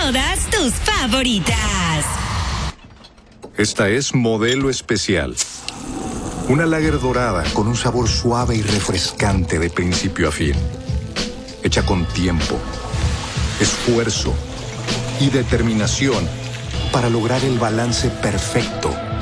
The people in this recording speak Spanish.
todas tus favoritas. Esta es Modelo Especial. Una lager dorada con un sabor suave y refrescante de principio a fin. Hecha con tiempo, esfuerzo y determinación para lograr el balance perfecto